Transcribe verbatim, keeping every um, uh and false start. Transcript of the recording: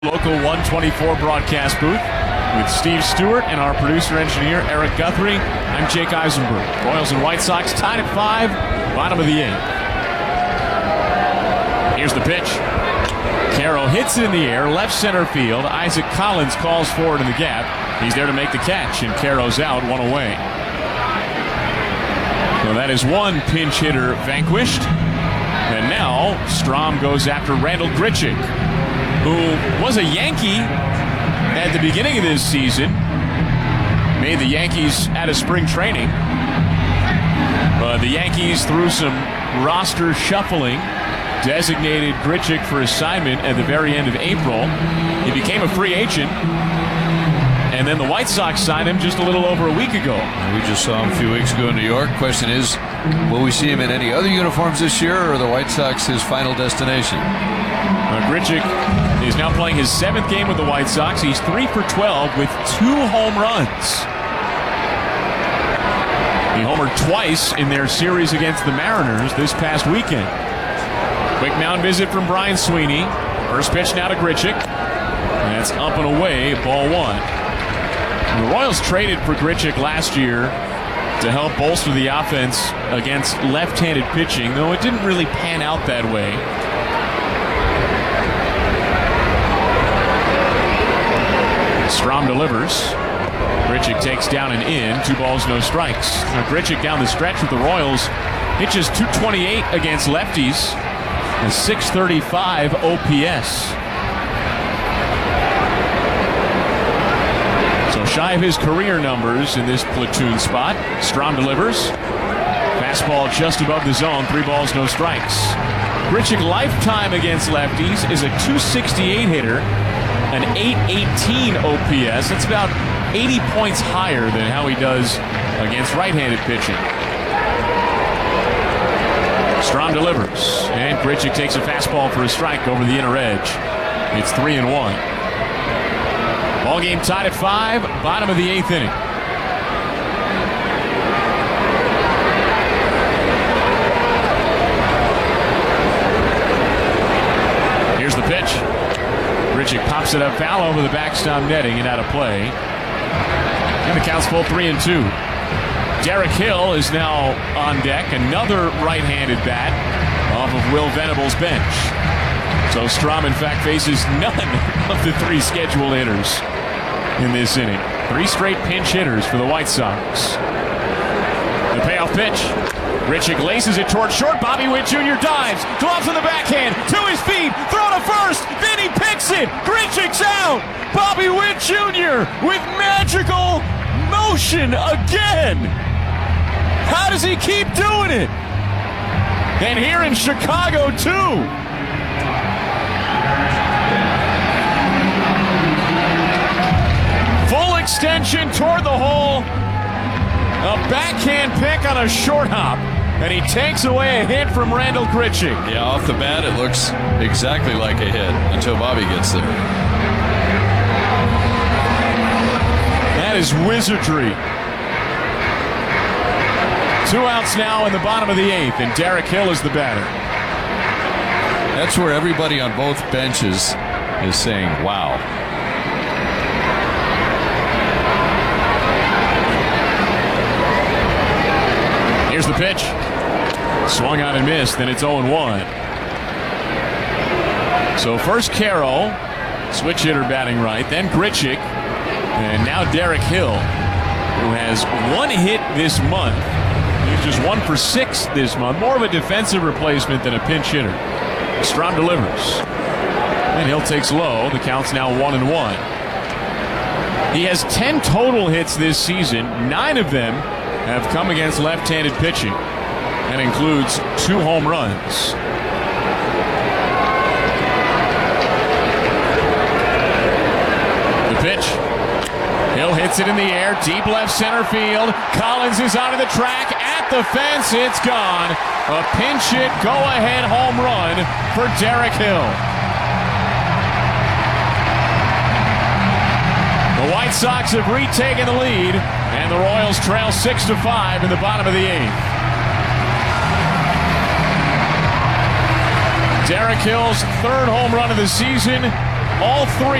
Local one twenty-four broadcast booth with Steve Stewart and our producer-engineer Eric Guthrie. I'm Jake Eisenberg. Royals and White Sox tied at five, bottom of the eighth. Here's the pitch. Caro hits it in the air, left center field. Isaac Collins calls for it in the gap. He's there to make the catch, and Caro's out, one away. So that is one pinch hitter vanquished. And now Strom goes after Randal Grichuk, who was a Yankee at the beginning of this season. Made the Yankees out of spring training. But the Yankees, through some roster shuffling, designated Grichuk for assignment at the very end of April. He became a free agent. And then the White Sox signed him just a little over a week ago. We just saw him a few weeks ago in New York. Question is, will we see him in any other uniforms this year, or the White Sox his final destination? Uh, Grichuk is now playing his seventh game with the White Sox. He's three for twelve with two home runs. He homered twice in their series against the Mariners this past weekend. Quick mound visit from Brian Sweeney. First pitch now to Grichuk. And that's up and away, ball one. The Royals traded for Grichuk last year to help bolster the offense against left-handed pitching, though it didn't really pan out that way. Strom delivers. Grichuk takes down and in. Two balls, no strikes. Now Grichuk down the stretch with the Royals pitches two twenty-eight against lefties. A six thirty-five O P S. So shy of his career numbers in this platoon spot. Strom delivers. Fastball just above the zone. Three balls, no strikes. Grichuk lifetime against lefties is a two sixty-eight hitter. An eight eighteen O P S. That's about eighty points higher than how he does against right-handed pitching. Strom delivers, and Grichuk takes a fastball for a strike over the inner edge. It's three and one. Ball game tied at five, bottom of the eighth inning. Here's the pitch. Grichuk pops it up foul over the backstop netting and out of play. And the count's full three and two. Derek Hill is now on deck. Another right-handed bat off of Will Venable's bench. So Strom, in fact, faces none of the three scheduled hitters in this inning. Three straight pinch hitters for the White Sox. The payoff pitch. Grichuk laces it toward short. Bobby Witt Junior dives, gloves on the backhand, to his feet, throw to first, then he picks it. Grichuk's out. Bobby Witt Junior with magical motion again. How does he keep doing it? And here in Chicago, too. Full extension toward the hole. A backhand pick on a short hop. And he takes away a hit from Randal Grichuk. Yeah, off the bat, it looks exactly like a hit until Bobby gets there. That is wizardry. Two outs now in the bottom of the eighth, and Derek Hill is the batter. That's where everybody on both benches is saying, wow. Here's the pitch. Swung on and missed, and it's oh and one. So first Caro, switch hitter batting right, then Grichuk, and now Derek Hill, who has one hit this month. He's just one for six this month. More of a defensive replacement than a pinch hitter. Strom delivers. And Hill takes low. The count's now one and one. He has ten total hits this season. Nine of them have come against left-handed pitching. That includes two home runs. The pitch. Hill hits it in the air, deep left center field. Collins is onto the track, at the fence, it's gone. A pinch hit, go-ahead home run for Derek Hill. The White Sox have retaken the lead, and the Royals trail six to five in the bottom of the eighth. Derek Hill's third home run of the season. all three.